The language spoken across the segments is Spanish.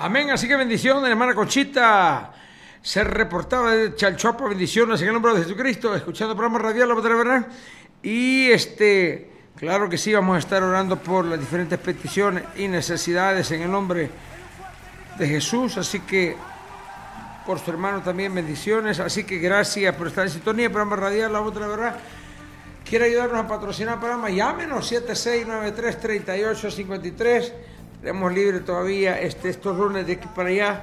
Amén. Así que bendiciones, hermana Conchita. Se reportaba de Chalchuapa, bendiciones en el nombre de Jesucristo, escuchando el programa radial La Voz de la Verdad. Y claro que sí, vamos a estar orando por las diferentes peticiones y necesidades en el nombre de Jesús. Así que por su hermano también bendiciones. Así que gracias por estar en sintonía. El programa radial La Voz de la Verdad. ¿Quiere ayudarnos a patrocinar el programa? Llámenos 7693-3853. Tenemos libre todavía estos lunes de aquí para allá.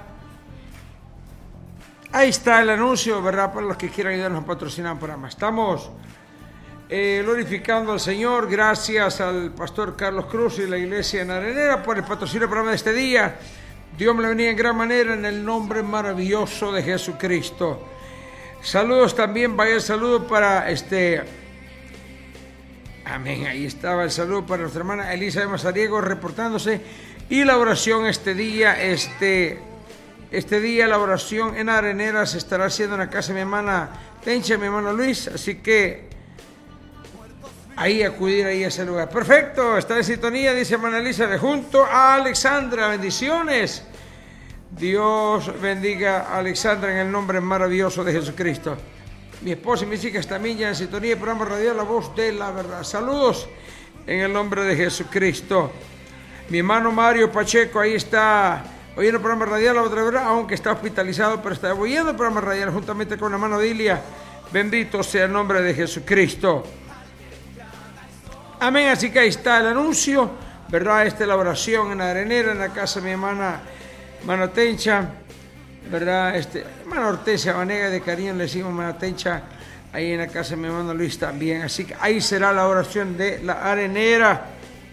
Ahí está el anuncio, ¿verdad? Para los que quieran ayudarnos a patrocinar el programa. Estamos glorificando al Señor. Gracias al pastor Carlos Cruz y la iglesia en Arenera por el patrocinio del programa de este día. Dios me lo bendiga en gran manera en el nombre maravilloso de Jesucristo. Saludos también, vaya el saludo para Amén, ahí estaba el saludo para nuestra hermana Elisa de Mazariego reportándose. Y la oración este día, la oración en Arenera se estará haciendo en la casa de mi hermana Tencha, mi hermano Luis, así que ahí acudir ahí a ese lugar. Perfecto, está en sintonía, dice hermana Elisa, de junto a Alexandra, bendiciones. Dios bendiga a Alexandra en el nombre maravilloso de Jesucristo. Mi esposa y mis hijas también ya en sintonía, programa radial La Voz de la Verdad. Saludos en el nombre de Jesucristo. Mi hermano Mario Pacheco ahí está oyendo el programa radial La Voz de la Verdad, aunque está hospitalizado, pero está oyendo el programa radial juntamente con la hermana Dilia. Bendito sea el nombre de Jesucristo. Amén, así que ahí está el anuncio, ¿verdad? La oración en Arenera, en la casa de mi hermana Tencha, ¿verdad? Hermana Hortensia Vanega, de cariño le decimos hermana Tencha, ahí en la casa de mi hermano Luis también. Así que ahí será la oración de la Arenera.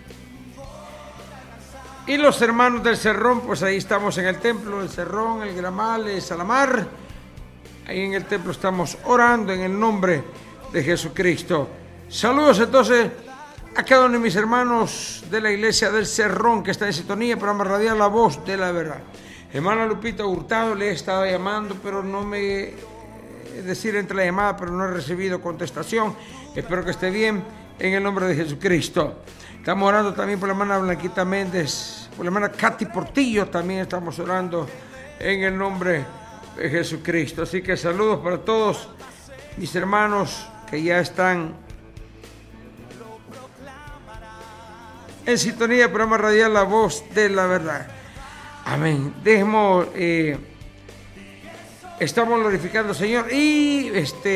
Y los hermanos del Cerrón, pues ahí estamos en el templo del Cerrón, el Gramal, el Salamar. Ahí en el templo estamos orando en el nombre de Jesucristo. Saludos entonces a cada uno de mis hermanos de la iglesia del Cerrón que está en sintonía, programa radial La Voz de la Verdad. Hermana Lupita Hurtado, le he estado llamando, pero no me entre la llamada, pero no he recibido contestación. Espero que esté bien en el nombre de Jesucristo. Estamos orando también por la hermana Blanquita Méndez, por la hermana Katy Portillo, también estamos orando en el nombre de Jesucristo. Así que saludos para todos mis hermanos que ya están en sintonía del programa radial La Voz de la Verdad. Amén. Estamos glorificando al Señor y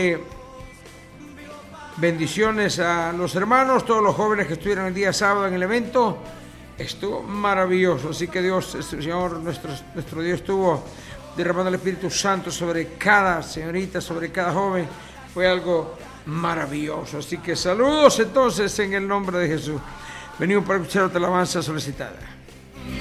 bendiciones a los hermanos, todos los jóvenes que estuvieron el día sábado en el evento. Estuvo maravilloso, así que Dios, el Señor, nuestro Dios estuvo derramando el Espíritu Santo sobre cada señorita, sobre cada joven. Fue algo maravilloso, así que saludos entonces en el nombre de Jesús. Venimos para escuchar otra alabanza solicitada.